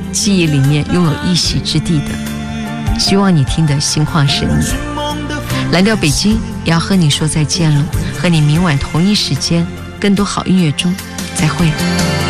记忆里面拥有一席之地的。希望你听得心旷神怡。蓝调北京也要和你说再见了，和你明晚同一时间更多好音乐中再会。